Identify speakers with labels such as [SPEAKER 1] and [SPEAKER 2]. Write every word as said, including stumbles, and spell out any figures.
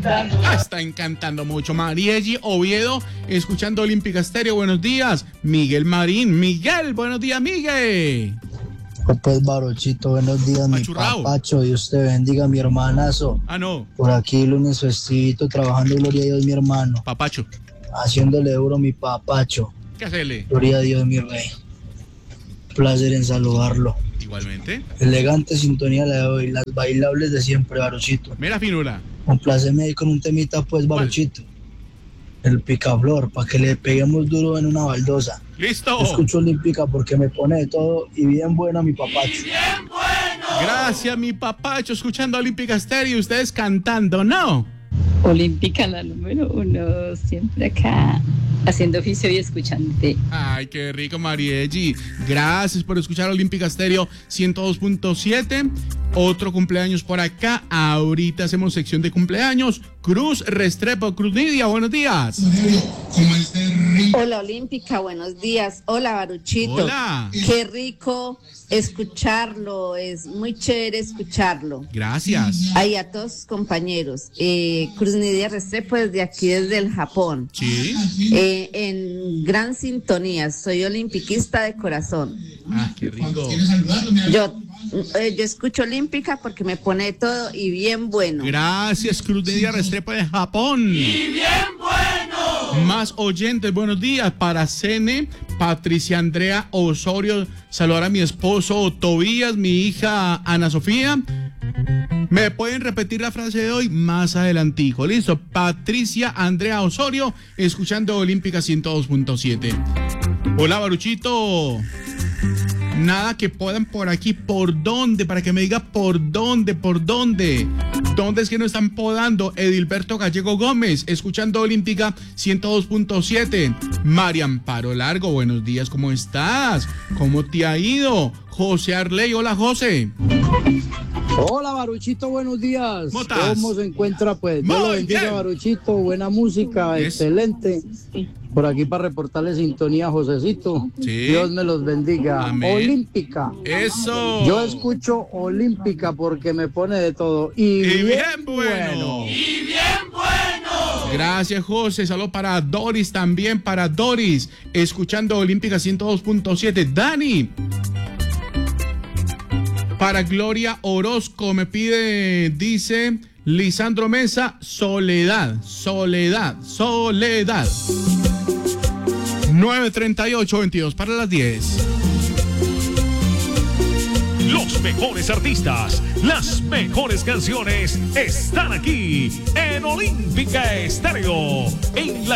[SPEAKER 1] Ah, está encantando mucho. Marielli Oviedo, escuchando Olímpica Estéreo. Buenos días. Miguel Marín. Miguel, buenos días, Miguel.
[SPEAKER 2] Pues Barochito, buenos días, mi papacho, Dios te bendiga, mi hermanazo.
[SPEAKER 1] Ah, no.
[SPEAKER 2] Por aquí lunes festivito, trabajando, gloria a Dios, mi hermano.
[SPEAKER 1] Papacho.
[SPEAKER 2] Haciéndole euro, mi papacho.
[SPEAKER 1] ¿Qué hacele?
[SPEAKER 2] Gloria a Dios, mi rey. Placer en saludarlo.
[SPEAKER 1] Igualmente.
[SPEAKER 2] Elegante sintonía le doy, las bailables de siempre, Barochito.
[SPEAKER 1] Mira, finura.
[SPEAKER 2] Compláceme ahí con un temita, pues, Barochito. El picaflor, para que le peguemos duro en una baldosa.
[SPEAKER 1] ¡Listo!
[SPEAKER 2] Escucho Olímpica porque me pone de todo y bien bueno mi papacho.
[SPEAKER 1] ¡Bien bueno! Gracias, mi papacho, escuchando Olímpica Estéreo y ustedes cantando, ¿no?
[SPEAKER 3] Olímpica, la número uno, siempre acá, haciendo oficio y escuchándote.
[SPEAKER 1] Ay, qué rico, Marielli. Gracias por escuchar Olímpica Estéreo ciento dos punto siete. Otro cumpleaños por acá. Ahorita hacemos sección de cumpleaños. Cruz Restrepo, Cruz Nidia, buenos días.
[SPEAKER 4] Hola, Olímpica, buenos días. Hola, Baruchito.
[SPEAKER 1] Hola.
[SPEAKER 4] Qué rico escucharlo, es muy chévere escucharlo.
[SPEAKER 1] Gracias.
[SPEAKER 4] Ahí a todos sus compañeros. Eh, Cruz Nidia Restrepo desde aquí, desde el Japón.
[SPEAKER 1] Sí.
[SPEAKER 4] Eh, en gran sintonía, soy olimpiquista de corazón.
[SPEAKER 1] Ah, qué rico.
[SPEAKER 4] Yo Eh, yo escucho Olímpica porque me pone todo y bien bueno.
[SPEAKER 1] Gracias, Cruz Nidia Restrepo de Japón.
[SPEAKER 5] ¡Y bien bueno!
[SPEAKER 1] Más oyentes, buenos días. Para Cene, Patricia Andrea Osorio, saludar a mi esposo Tobías, mi hija Ana Sofía. ¿Me pueden repetir la frase de hoy? Más adelantico. Listo. Patricia Andrea Osorio, escuchando Olímpica ciento dos punto siete. Hola, Baruchito. Nada que puedan por aquí. ¿Por dónde? Para que me diga por dónde, por dónde. ¿Dónde es que no están podando? Edilberto Gallego Gómez, escuchando Olímpica ciento dos punto siete. María Amparo Largo, buenos días, ¿cómo estás? ¿Cómo te ha ido? José Arley, hola, José.
[SPEAKER 6] Hola, Baruchito, buenos días.
[SPEAKER 1] ¿Cómo estás?
[SPEAKER 6] ¿Cómo se encuentra, pues? Dios lo bendiga, Baruchito, buena música,
[SPEAKER 1] ¿Es?
[SPEAKER 6] Excelente. Por aquí para reportarle sintonía, Josecito.
[SPEAKER 1] Sí.
[SPEAKER 6] Dios me los bendiga.
[SPEAKER 1] Amén.
[SPEAKER 6] Olímpica.
[SPEAKER 1] Eso.
[SPEAKER 6] Yo escucho Olímpica porque me pone de todo. Y,
[SPEAKER 1] Y
[SPEAKER 6] bien,
[SPEAKER 1] bien bueno.
[SPEAKER 6] bueno.
[SPEAKER 5] ¡Y bien bueno!
[SPEAKER 1] Gracias, José. Saludos para Doris también, para Doris, escuchando Olímpica ciento dos punto siete. Dani. Para Gloria Orozco me pide, dice Lisandro Mesa, Soledad, Soledad, Soledad. nueve treinta y ocho, veintidós para las diez.
[SPEAKER 7] Los mejores artistas, las mejores canciones están aquí en Olímpica Estéreo, en la